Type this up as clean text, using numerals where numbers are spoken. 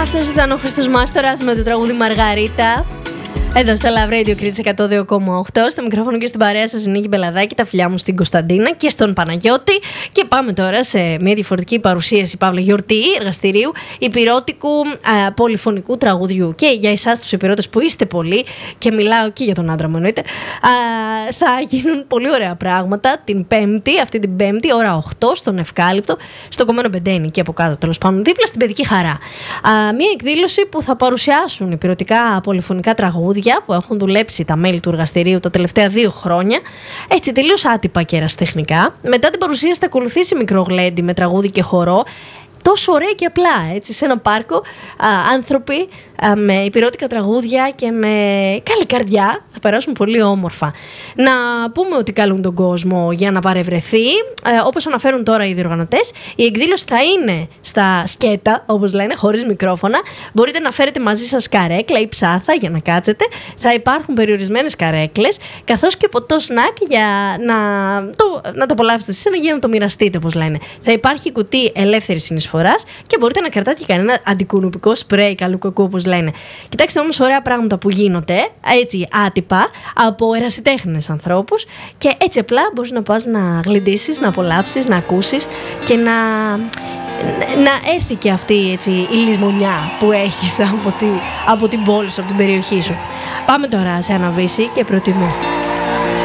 Αυτός ήταν ο Χριστός Μάστορας με το τραγούδι Μαργαρίτα. Εδώ στο Love Radio Κρήτης 102,8. Στο μικρόφωνο και στην παρέα σας η Νίκη Μπελαδάκη. Τα φιλιά μου στην Κωνσταντίνα και στον Παναγιώτη. Και πάμε τώρα σε μια διαφορετική παρουσίαση, Παύλα, γιορτή εργαστηρίου υπηρώτικου πολυφωνικού τραγουδιού. Και για εσάς τους υπηρώτες που είστε πολλοί, και μιλάω και για τον άντρα μου εννοείται, θα γίνουν πολύ ωραία πράγματα την Πέμπτη, αυτή την Πέμπτη, ώρα 8, στον Ευκάλυπτο, στο Κομμένο Μπεντένι και από κάτω, τέλος πάντων, δίπλα στην Παιδική Χαρά. Μια εκδήλωση που θα παρουσιάσουν υπηρωτικά πολυφωνικά τραγούδια που έχουν δουλέψει τα μέλη του εργαστηρίου τα τελευταία 2 χρόνια, έτσι τελείως άτυπα και ερασιτεχνικά. Μετά την παρουσίαση θα ακολουθήσει μικρογλέντι με τραγούδι και χορό. Τόσο ωραία και απλά, έτσι, σε ένα πάρκο, άνθρωποι με υπηρώτικα τραγούδια και με καλή καρδιά θα περάσουν πολύ όμορφα. Να πούμε ότι καλούν τον κόσμο για να παρευρεθεί. Όπως αναφέρουν τώρα οι διοργανωτές, η εκδήλωση θα είναι στα σκέτα, όπως λένε, χωρίς μικρόφωνα. Μπορείτε να φέρετε μαζί σας καρέκλα ή ψάθα για να κάτσετε. Θα υπάρχουν περιορισμένες καρέκλες, καθώς και ποτό σνακ για να το απολαύσετε εσείς για να το μοιραστείτε, όπως λένε. Θα υπάρχει κουτί ελεύθερης συνεισφοράς και μπορείτε να κρατάτε και κανένα αντικουνουπικό σπρέι καλού κακού, όπως λένε. Κοιτάξτε όμως ωραία πράγματα που γίνονται έτσι άτυπα από ερασιτέχνες ανθρώπους και έτσι απλά μπορείς να πας να γλεντήσεις, να απολαύσεις, να ακούσεις και να έρθει και αυτή έτσι, η λησμονιά που έχεις από την πόλη σου, από την περιοχή σου. Πάμε τώρα σε ένα βύση και προτιμώ.